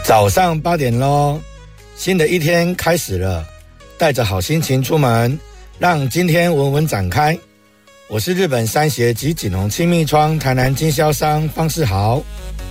早上8点咯，新的一天开始了，带着好心情出门，让今天稳稳展开。我是日本山鞋及锦宏亲密窗台南经销商方世豪。